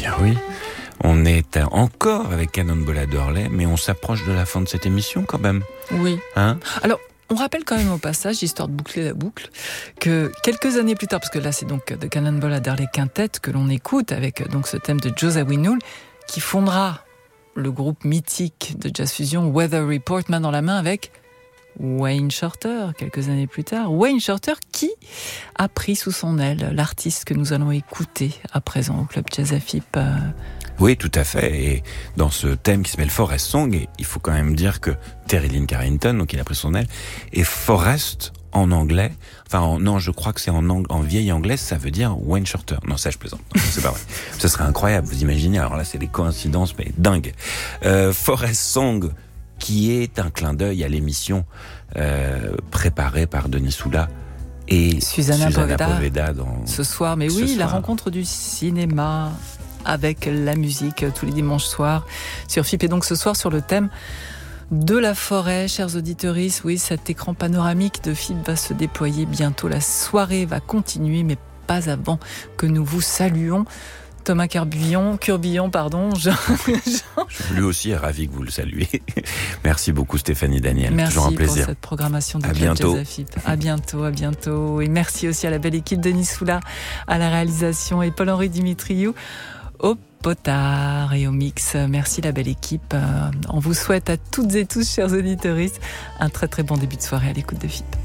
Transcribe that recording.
bien oui. On est encore avec Cannonball Adderley, mais on s'approche de la fin de cette émission quand même. Oui. Hein ? Alors, on rappelle quand même au passage, histoire de boucler la boucle, que quelques années plus tard, parce que là c'est donc de Cannonball Adderley Quintet que l'on écoute avec donc ce thème de Joe Zawinul, qui fondera le groupe mythique de jazz fusion Weather Report main dans la main avec Wayne Shorter, quelques années plus tard. Wayne Shorter qui a pris sous son aile l'artiste que nous allons écouter à présent au Club Jazz AFIP. Oui, tout à fait. Et dans ce thème qui s'appelle Forest Song, et il faut quand même dire que Terry Lynn Carrington, donc il a pris son aile, et Forest en anglais, non, je crois que c'est en vieil anglais, ça veut dire Wayne Shorter. Non, ça je plaisante, non, c'est pas vrai. Ce serait incroyable, vous imaginez, alors là c'est des coïncidences, mais dingue. Forest Song, qui est un clin d'œil à l'émission préparée par Denis Soula et Susanna Poveda ce soir. Mais oui, la rencontre du cinéma avec la musique tous les dimanches soirs sur FIP. Et donc ce soir sur le thème de la forêt, chers auditeurs, oui, cet écran panoramique de FIP va se déployer bientôt. La soirée va continuer, mais pas avant que nous vous saluons. Thomas Curbillon, Lui aussi est ravi que vous le saluez. Merci beaucoup Stéphanie Daniel. Merci toujours un plaisir. pour cette programmation de Club Jazz AFIP. À bientôt. Et merci aussi à la belle équipe, Denis Soula à la réalisation et Paul-Henri Dimitriou au potard et au mix. Merci la belle équipe. On vous souhaite à toutes et tous, chers auditeuristes, un très très bon début de soirée à l'écoute de FIP.